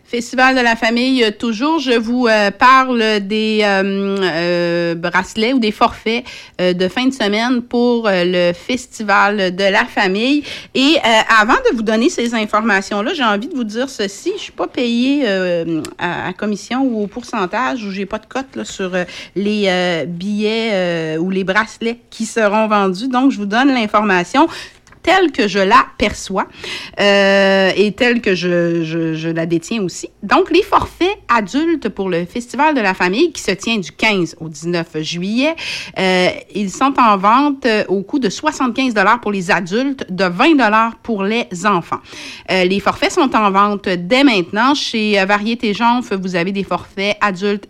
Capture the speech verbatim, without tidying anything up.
Festival de la famille, euh, toujours, je vous euh, parle des euh, euh, bracelets ou des forfaits euh, de fin de semaine pour euh, le Festival de la famille. Et euh, avant de vous donner ces informations-là, j'ai envie de vous dire ceci. Je suis pas payée euh, à, à commission ou au pourcentage, ou j'ai pas de cote là, sur euh, les euh, billets euh, ou les bracelets qui seront vendus. Donc, je vous donne l'information telle que je la perçois euh, et telle que je, je, je la détiens aussi. Donc, les forfaits adultes pour le Festival de la famille qui se tient du quinze au dix-neuf juillet, euh, ils sont en vente au coût de soixante-quinze dollars pour les adultes, de vingt dollars pour les enfants. Euh, les forfaits sont en vente dès maintenant. Chez Variété Jonf, vous avez des forfaits adultes